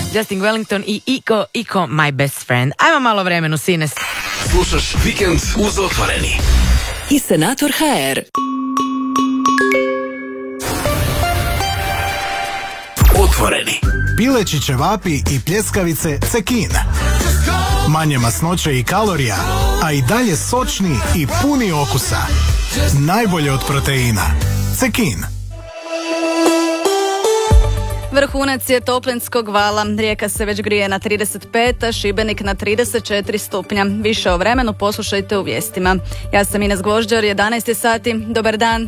Justin Wellington i Iko My Best Friend. Ajmo malo vremenu, sines. Slušaš Vikend uz Otvoreni. I Senator HR. Otvoreni. Pileći ćevapi i pljeskavice Cekin. Manje masnoće i kalorija, a i dalje sočni i puni okusa. Najbolje od proteina. Cekin. Vrhunac je Toplinskog vala. Rijeka se već grije na 35, a Šibenik na 34 stupnja. Više o vremenu poslušajte u vijestima. Ja sam Ines Gvožđar, 11 sati. Dobar dan.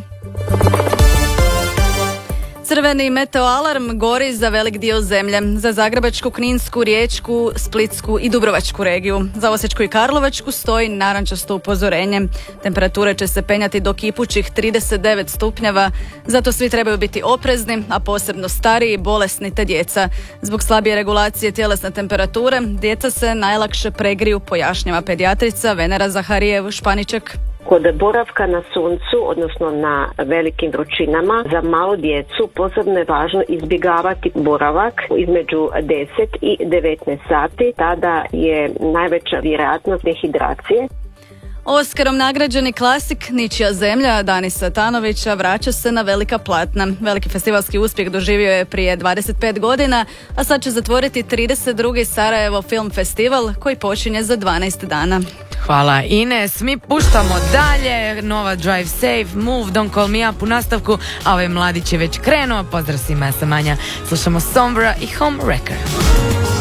Crveni meteoalarm gori za velik dio zemlje. Za Zagrebačku, Kninsku, Riječku, Splitsku i Dubrovačku regiju. Za Osječku i Karlovačku stoji narančasto upozorenje. Temperature će se penjati do kipućih 39 stupnjeva. Zato svi trebaju biti oprezni, a posebno stariji, bolesni te djeca. Zbog slabije regulacije tjelesne temperature, djeca se najlakše pregriju, pojašnjava pedijatrica Venera Zaharijev-Španiček. Kod boravka na suncu, odnosno na velikim vrućinama, za malu djecu posebno je važno izbjegavati boravak između 10 i 19 sati. Tada je najveća vjerojatnost dehidracije. Oskarom nagrađeni klasik Ničija zemlja Danisa Tanovića vraća se na velika platna. Veliki festivalski uspjeh doživio je prije 25 godina, a sad će zatvoriti 32. Sarajevo Film Festival koji počinje za 12 dana. Hvala Ines, mi puštamo dalje, nova Drive Safe, Move, Don't Call Me Up u nastavku, a ovaj mladić je već krenuo, pozdrav svima, ja sam Anja, slušamo Sombra i Home Wrecker.